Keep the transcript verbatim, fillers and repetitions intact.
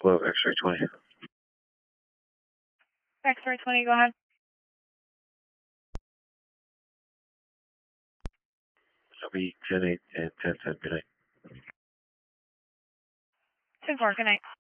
Globe, X-ray twenty. X-ray twenty, go ahead. I'll be ten eight and ten ten, good night. ten four, good night.